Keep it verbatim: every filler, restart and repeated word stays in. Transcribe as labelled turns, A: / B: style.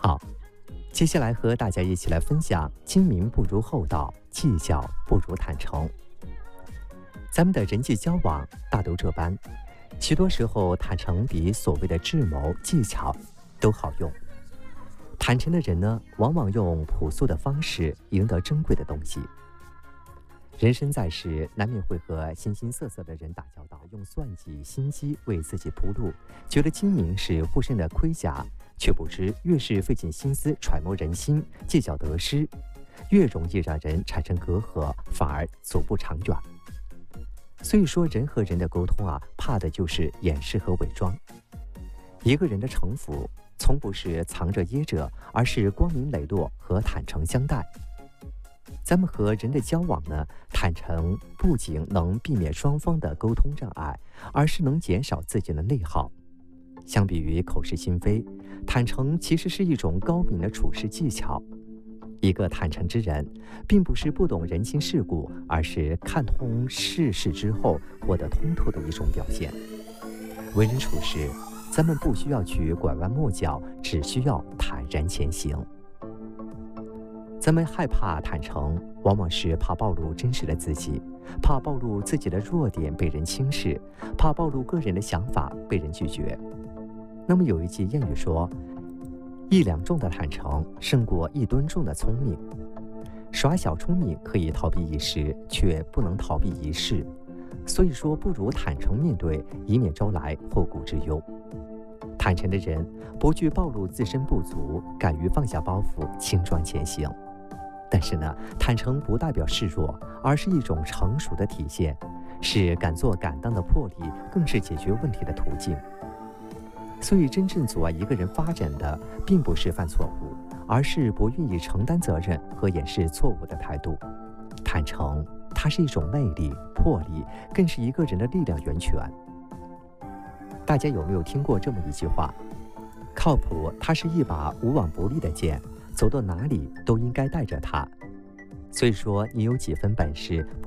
A: 好，接下来和大家一起来分享：精明不如厚道，计较不如坦诚。咱们的人际交往大都这般，许多时候坦诚比所谓的智谋技巧都好用。坦诚的人呢，往往用朴素的方式赢得珍贵的东西。人生在世，难免会和形形色色的人打交道，用算计、心机为自己铺路，觉得精明是护身的盔甲，却不知越是费尽心思揣摩人心、计较得失，越容易让人产生隔阂，反而走不长远。所以说，人和人的沟通啊，怕的就是掩饰和伪装。一个人的城府，从不是藏着掖着，而是光明磊落和坦诚相待。咱们和人的交往呢，坦诚不仅能避免双方的沟通障碍，而是能减少自己的内耗。相比于口是心非，坦诚其实是一种高明的处事技巧。一个坦诚之人，并不是不懂人情世故，而是看通世事之后活得通透的一种表现。为人处事，咱们不需要去拐弯抹角，只需要坦然前行。咱们害怕坦诚，往往是怕暴露真实的自己，怕暴露自己的弱点被人轻视，怕暴露个人的想法被人拒绝。那么有一句谚语说，一两重的坦诚胜过一吨重的聪明。耍小聪明可以逃避一时，却不能逃避一世。所以说，不如坦诚面对，以免招来后顾之忧。坦诚的人不惧暴露自身不足，敢于放下包袱，轻装前行。但是呢，坦诚不代表示弱，而是一种成熟的体现，是敢做敢当的魄力，更是解决问题的途径。所以，真正阻碍一个人发展的，并不是犯错误，而是不愿意承担责任和掩饰错误的态度。坦诚，它是一种魅力、魄力，更是一个人的力量源泉。大家有没有听过这么一句话？靠谱，它是一把无往不利的剑，走到哪里都应该带着它。所以说，你有几分本事，